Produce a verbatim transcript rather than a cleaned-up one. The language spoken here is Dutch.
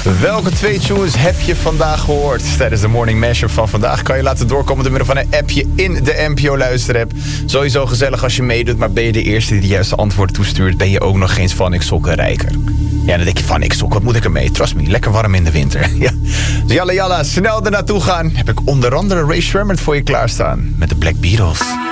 Welke twee tunes heb je vandaag gehoord? Tijdens de Morning Mashup van vandaag kan je laten doorkomen door middel van een appje in de N P O luisterapp. Sowieso gezellig als je meedoet, maar ben je de eerste die de juiste antwoorden toestuurt, ben je ook nog geen Van Ik Sokken rijker. Ja, dan denk je Van Ik Sok, wat moet ik ermee? Trust me, lekker warm in de winter. Ja. Dus jalla jalla, snel er naartoe gaan. Heb ik onder andere Ray Shremmerd voor je klaarstaan met de Black Beatles.